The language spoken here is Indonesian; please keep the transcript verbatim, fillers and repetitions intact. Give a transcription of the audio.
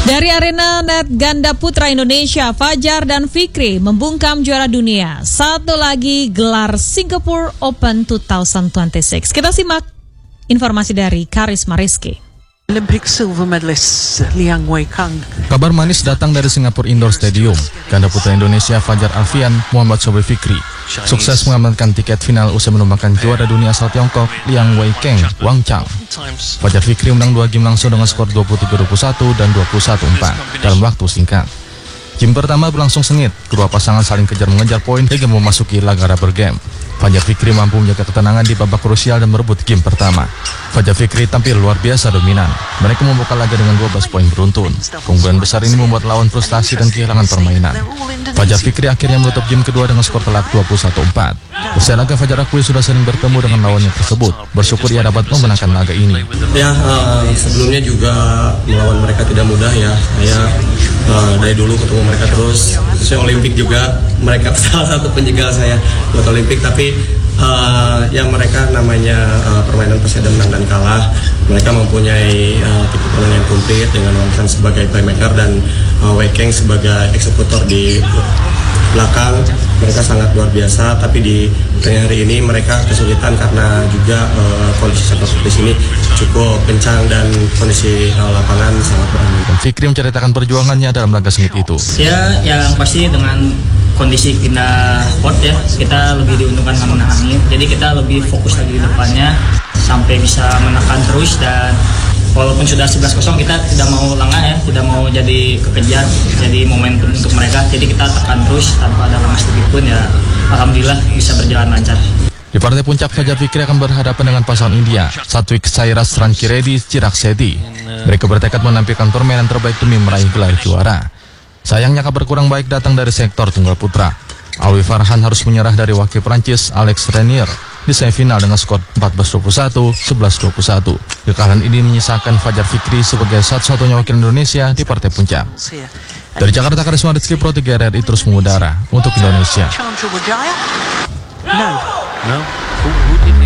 Dari arena net ganda putra Indonesia, Fajar dan Fikri membungkam juara dunia. Satu lagi gelar Singapore Open dua ribu dua puluh enam. Kita simak informasi dari Karisma Rizky. Olympic silver medalist Liang Wei Kang. Kabar manis datang dari Singapore Indoor Stadium. Ganda putra Indonesia Fajar Alfian Muhammad Sobri Fikri sukses mengamankan tiket final usai menumbangkan juara dunia asal Tiongkok Liang Wei Kang Wang Chang. Fajar Fikri menang dua game langsung dengan skor dua puluh tiga dua puluh satu dan dua puluh satu empat dalam waktu singkat. Game pertama berlangsung sengit, kedua pasangan saling kejar mengejar poin hingga memasuki laga rubber game. Fajar Fikri mampu menjaga ketenangan di babak krusial dan merebut game pertama. Fajar Fikri tampil luar biasa dominan. Mereka membuka laga dengan dua belas poin beruntun. Keunggulan besar ini membuat lawan frustasi dan kehilangan permainan. Fajar Fikri akhirnya menutup game kedua dengan skor telak dua puluh satu empat. Usai laga, Fajar akui sudah sering bertemu dengan lawannya tersebut. Bersyukur ia dapat memenangkan laga ini. Ya, uh, sebelumnya juga melawan mereka tidak mudah ya. Saya uh, dari dulu ketemu mereka terus. Saya Olimpik juga, mereka salah satu penjegal saya buat Olimpik. Tapi uh, yang mereka namanya uh, permainan pasti ada menang dan kalah. Mereka mempunyai uh, tipe permainan yang komplit dengan Wang Chang sebagai playmaker dan uh, Wei Kang sebagai eksekutor di belakang. Mereka sangat luar biasa, tapi di pertandingan hari ini mereka kesulitan karena juga uh, kondisi sepak di sini cukup kencang dan kondisi uh, lapangan sangat berani. Fikri menceritakan perjuangannya dalam laga sengit itu. Ya, yang pasti dengan kondisi pindah court ya, kita lebih diuntungkan dengan menangani. Jadi kita lebih fokus lagi di depannya sampai bisa menekan terus, dan walaupun sudah sebelas kosong kita tidak mau lengah ya, tidak mau jadi kekejar, jadi momentum untuk mereka. Jadi kita tekan terus tanpa ada lengah sedikit pun ya, alhamdulillah bisa berjalan lancar. Di partai puncak, Fajar Fikri akan berhadapan dengan pasangan India, Satwik Sairaj Rankireddy Chirag Shetty. Mereka bertekad menampilkan permainan terbaik demi meraih gelar juara. Sayangnya kabar kurang baik datang dari sektor tunggal putra. Alwi Farhan harus menyerah dari wakil Prancis Alex Renier di semifinal dengan skor empat belas dua puluh satu, sebelas dua puluh satu. Kekalahan ini menyisakan Fajar Fikri sebagai satu-satunya wakil Indonesia di partai puncak. Dari Jakarta, Karisma Rizky, Pro tiga R R I terus mengudara untuk Indonesia. No. No.